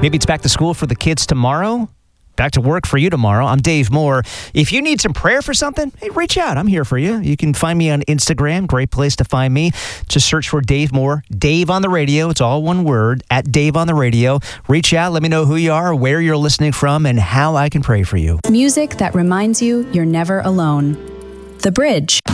Maybe it's back to school for the kids tomorrow. Back to work for you tomorrow. I'm Dave Moore. If you need some prayer for something, hey, reach out. I'm here for you. You can find me on Instagram. Great place to find me. Just search for Dave Moore. Dave on the radio. It's all one word, at Dave on the radio. Reach out. Let me know who you are, where you're listening from, and how I can pray for you. Music that reminds you you're never alone. The Bridge.